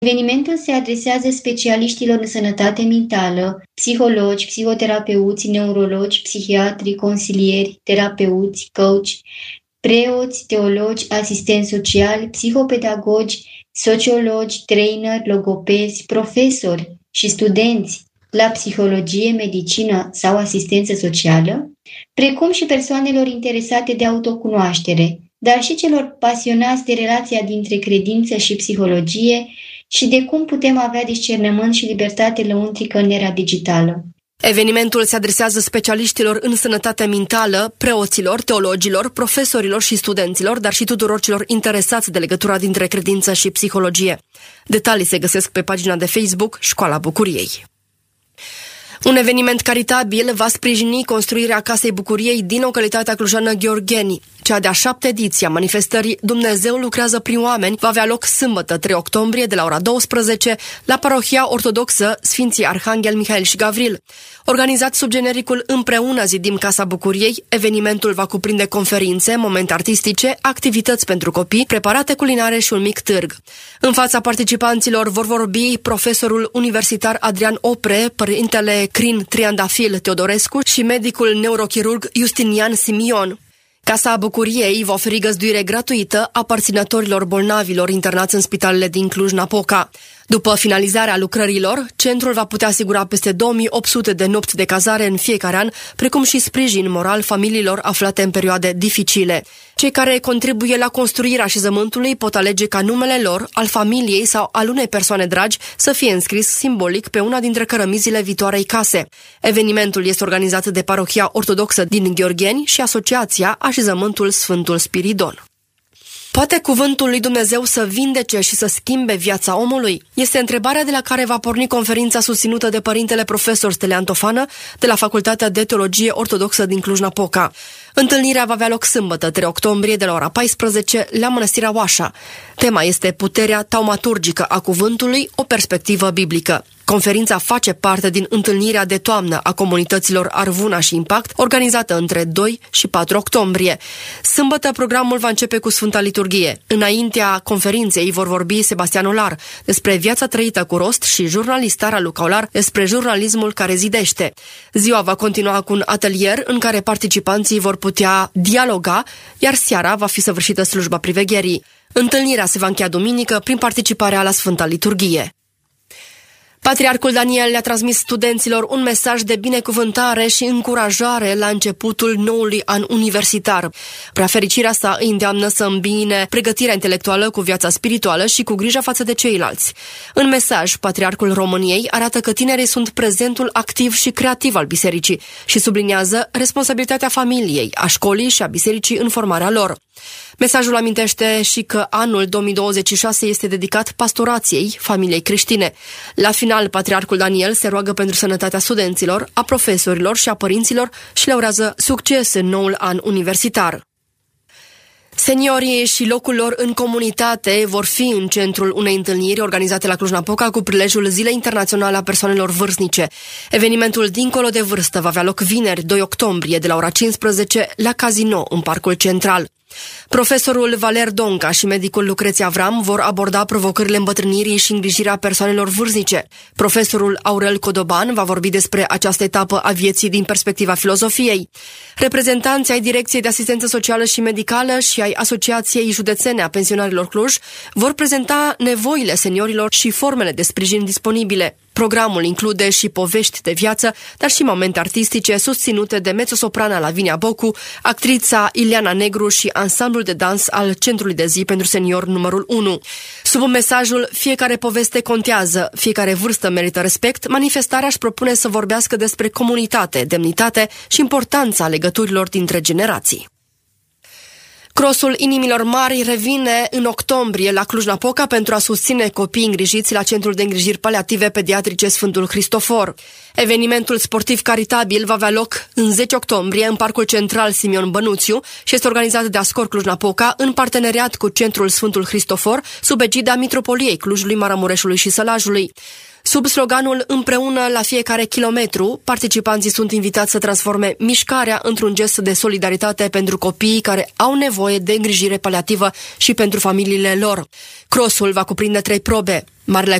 Evenimentul se adresează specialiștilor în sănătate mentală, psihologi, psihoterapeuți, neurologi, psihiatri, consilieri, terapeuți, coach, preoți, teologi, asistenți sociali, psihopedagogi, sociologi, trainer, logopezi, profesori și studenți la psihologie, medicină sau asistență socială, precum și persoanelor interesate de autocunoaștere, dar și celor pasionați de relația dintre credință și psihologie și de cum putem avea discernământ și libertate lăuntrică în era digitală. Evenimentul se adresează specialiștilor în sănătate mentală, preoților, teologilor, profesorilor și studenților, dar și tuturor celor interesați de legătura dintre credință și psihologie. Detalii se găsesc pe pagina de Facebook Școala Bucuriei. Un eveniment caritabil va sprijini construirea Casei Bucuriei din localitatea clujană Gheorgheni. Cea de-a 7-a ediție a manifestării Dumnezeu lucrează prin oameni va avea loc sâmbătă, 3 octombrie, de la ora 12, la parohia ortodoxă Sfinții Arhanghel Mihail și Gavril. Organizat sub genericul Împreună zidim Casa Bucuriei, evenimentul va cuprinde conferințe, momente artistice, activități pentru copii, preparate culinare și un mic târg. În fața participanților vor vorbi profesorul universitar Adrian Opre, părintele Crin Triandafil Teodorescu și medicul neurochirurg Justinian Simion. Casa Bucuriei va oferi găzduire gratuită aparținătorilor bolnavilor internați în spitalele din Cluj-Napoca. După finalizarea lucrărilor, centrul va putea asigura peste 2800 de nopți de cazare în fiecare an, precum și sprijin moral familiilor aflate în perioade dificile. Cei care contribuie la construirea așezământului pot alege ca numele lor, al familiei sau al unei persoane dragi să fie înscris simbolic pe una dintre cărămizile viitoarei case. Evenimentul este organizat de parohia ortodoxă din Gheorgheni și asociația Așezământul Sfântul Spiridon. Poate cuvântul lui Dumnezeu să vindece și să schimbe viața omului? Este întrebarea de la care va porni conferința susținută de părintele profesor Stelian Tofană de la Facultatea de Teologie Ortodoxă din Cluj-Napoca. Întâlnirea va avea loc sâmbătă, 3 octombrie, de la ora 14, la Mănăstirea Oașa. Tema este puterea taumaturgică a cuvântului, o perspectivă biblică. Conferința face parte din întâlnirea de toamnă a comunităților Arvuna și Impact, organizată între 2 și 4 octombrie. Sâmbătă, programul va începe cu Sfânta Liturghie. Înaintea conferinței vor vorbi Sebastian Olar despre viața trăită cu rost și jurnalistara Luca Olar despre jurnalismul care zidește. Ziua va continua cu un atelier în care participanții vor putea dialoga, iar seara va fi săvârșită slujba privegherii. Întâlnirea se va încheia duminică prin participarea la Sfânta Liturghie. Patriarhul Daniel le-a transmis studenților un mesaj de binecuvântare și încurajare la începutul noului an universitar. Preafericirea sa îi îndeamnă să îmbine pregătirea intelectuală cu viața spirituală și cu grija față de ceilalți. În mesaj, Patriarhul României arată că tinerii sunt prezentul activ și creativ al bisericii și subliniază responsabilitatea familiei, a școlii și a bisericii în formarea lor. Mesajul amintește și că anul 2026 este dedicat pastorației familiei creștine. La final, Patriarhul Daniel se roagă pentru sănătatea studenților, a profesorilor și a părinților și le urează succes în noul an universitar. Seniorii și locul lor în comunitate vor fi în centrul unei întâlniri organizate la Cluj-Napoca cu prilejul Zilei Internaționale a Persoanelor Vârstnice. Evenimentul Dincolo de Vârstă va avea loc vineri, 2 octombrie, de la ora 15, la Casino, în Parcul Central. Profesorul Valer Donca și medicul Lucreția Avram vor aborda provocările îmbătrânirii și îngrijirea persoanelor vârstnice. Profesorul Aurel Codoban va vorbi despre această etapă a vieții din perspectiva filozofiei. Reprezentanții ai Direcției de Asistență Socială și Medicală și ai Asociației Județene a Pensionarilor Cluj vor prezenta nevoile seniorilor și formele de sprijin disponibile. Programul include și povești de viață, dar și momente artistice susținute de mezzosoprana Lavinia Bocu, actrița Ileana Negru și ansamblul de dans al Centrului de Zi pentru Senior numărul 1. Sub mesajul "Fiecare poveste contează, fiecare vârstă merită respect", manifestarea își propune să vorbească despre comunitate, demnitate și importanța legăturilor dintre generații. Crossul Inimilor Mari revine în octombrie la Cluj-Napoca pentru a susține copiii îngrijiți la Centrul de Îngrijiri Paliative Pediatrice Sfântul Hristofor. Evenimentul sportiv caritabil va avea loc în 10 octombrie în Parcul Central Simion Bănuțiu și este organizat de Ascor Cluj-Napoca în parteneriat cu Centrul Sfântul Hristofor sub egida Mitropoliei Clujului, Maramureșului și Sălajului. Sub sloganul "Împreună la fiecare kilometru", participanții sunt invitați să transforme mișcarea într-un gest de solidaritate pentru copiii care au nevoie de îngrijire paliativă și pentru familiile lor. Crossul va cuprinde 3 probe: Marele